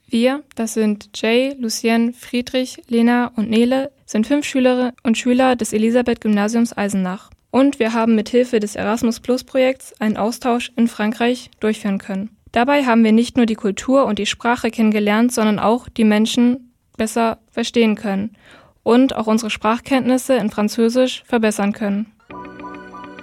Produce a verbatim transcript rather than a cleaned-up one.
Wir, das sind Jay, Lucien, Friedrich, Lena und Nele, sind fünf Schülerinnen und Schüler des Elisabeth-Gymnasiums Eisenach. Und wir haben mithilfe des Erasmus-Plus-Projekts einen Austausch in Frankreich durchführen können. Dabei haben wir nicht nur die Kultur und die Sprache kennengelernt, sondern auch die Menschen besser verstehen können und auch unsere Sprachkenntnisse in Französisch verbessern können.